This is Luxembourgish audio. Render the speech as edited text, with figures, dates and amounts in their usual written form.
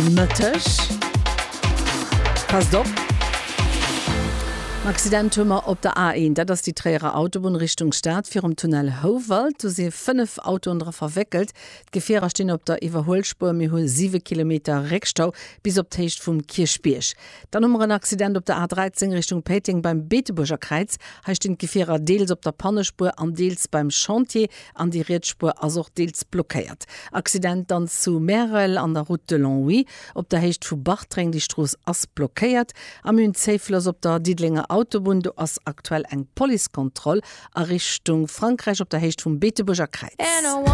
Mëttech. Pass op. Accidentummer op der A1, dat ass die Träger Autobahn Richtung Stadt fir um Tunnel Howald, du se 5 Autoen verwickelt. Gefährer stehen op der Iwerholspur mir hol 7 Kilometer Reckstau bis op Techt vum Kirchbiersch. Dann ein Accident op der A13 Richtung Peting beim Beeteburger Kreuz, hecht den Gefährer deels op der Pannespur an deels beim Chantier an die Rätspur as auch deels blockiert. Accident dann zu Merel an der Route de Longwy, op der Hecht vu Bachtring die Stroß ass blockiert, am Münzeflos op der Diedlinger Autobahn, du hast aktuell eng Polizekontroll a Richtung Frankreich op der Hecht vum Beeteburger Kreuz.